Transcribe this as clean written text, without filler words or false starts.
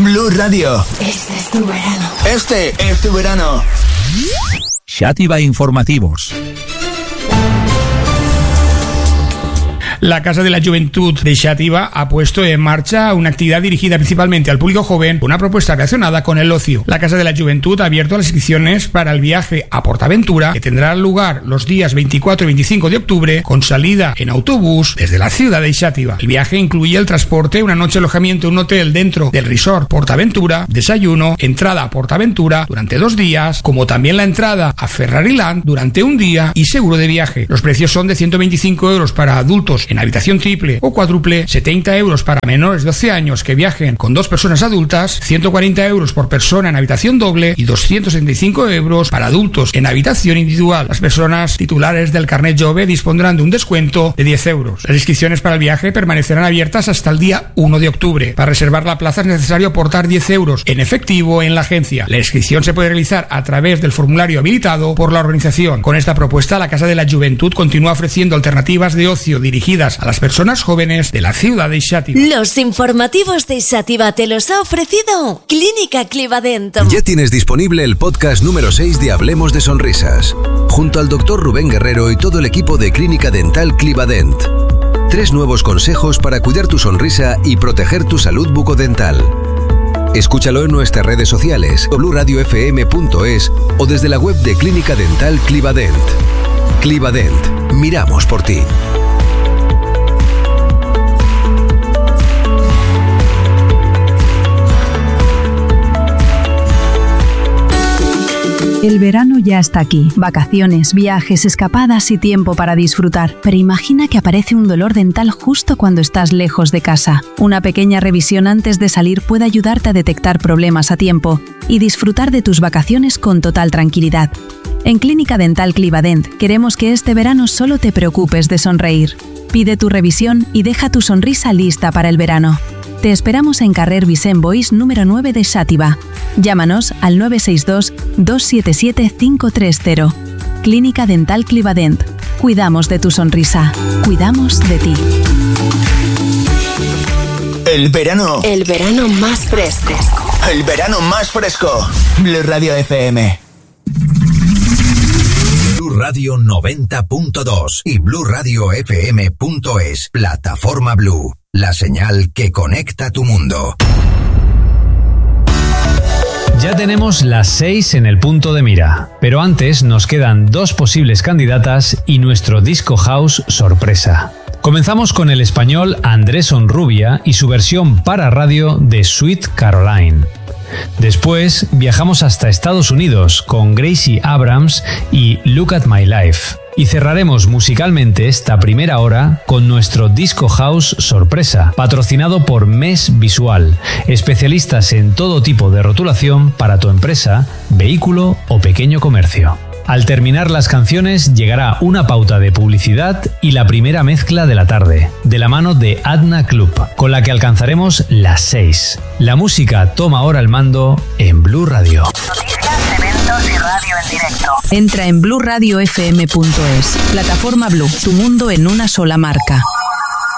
Blue Radio. Este es tu verano. Este es tu verano. Xàtiva Informativos. La Casa de la Juventud de Xàtiva ha puesto en marcha una actividad dirigida principalmente al público joven, una propuesta relacionada con el ocio. La Casa de la Juventud ha abierto las inscripciones para el viaje a Portaventura, que tendrá lugar los días 24 y 25 de octubre, con salida en autobús desde la ciudad de Xàtiva. El viaje incluye el transporte, una noche de alojamiento en un hotel dentro del resort Portaventura, desayuno, entrada a Portaventura durante 2 días, como también la entrada a Ferrariland durante 1 día y seguro de viaje. Los precios son de 125 euros para adultos en habitación triple o cuádruple, 70 euros para menores de 12 años que viajen con 2 personas adultas, 140 euros por persona en habitación doble y 275 euros para adultos en habitación individual. Las personas titulares del carnet jove dispondrán de un descuento de 10 euros. Las inscripciones para el viaje permanecerán abiertas hasta el día 1 de octubre. Para reservar la plaza es necesario aportar 10 euros en efectivo en la agencia. La inscripción se puede realizar a través del formulario habilitado por la organización. Con esta propuesta, la Casa de la Juventud continúa ofreciendo alternativas de ocio dirigidas a las personas jóvenes de la ciudad de Xàtiva. Los informativos de Xàtiva te los ha ofrecido Clínica Clivadent. Ya tienes disponible el podcast número 6 de Hablemos de Sonrisas, junto al doctor Rubén Guerrero y todo el equipo de Clínica Dental Clivadent. 3 nuevos consejos para cuidar tu sonrisa y proteger tu salud bucodental. Escúchalo en nuestras redes sociales, bluradiofm.es o desde la web de Clínica Dental Clivadent. Clivadent, miramos por ti. El verano ya está aquí. Vacaciones, viajes, escapadas y tiempo para disfrutar. Pero imagina que aparece un dolor dental justo cuando estás lejos de casa. Una pequeña revisión antes de salir puede ayudarte a detectar problemas a tiempo y disfrutar de tus vacaciones con total tranquilidad. En Clínica Dental Clivadent queremos que este verano solo te preocupes de sonreír. Pide tu revisión y deja tu sonrisa lista para el verano. Te esperamos en carrer Vicent Boix número 9 de Xàtiva. Llámanos al 962-277-530. Clínica Dental Clivadent. Cuidamos de tu sonrisa. Cuidamos de ti. El verano. El verano más fresco. El verano más fresco. Blue Radio FM. Blue Radio 90.2 y BlueRadioFM.es. Plataforma Blue. La señal que conecta tu mundo. Ya tenemos las 6 en el punto de mira, pero antes nos quedan 2 posibles candidatas y nuestro Disco House sorpresa. Comenzamos con el español Andrés Onrubia y su versión para radio de Sweet Caroline. Después viajamos hasta Estados Unidos con Gracie Abrams y Look at My Life. Y cerraremos musicalmente esta primera hora con nuestro Disco House sorpresa, patrocinado por MES Visual, especialistas en todo tipo de rotulación para tu empresa, vehículo o pequeño comercio. Al terminar las canciones llegará una pauta de publicidad y la primera mezcla de la tarde, de la mano de Adna Club, con la que alcanzaremos las 6. La música toma ahora el mando en Blue Radio. Noticias, eventos y radio en directo. Entra en bluradiofm.es. Plataforma Blue, tu mundo en una sola marca.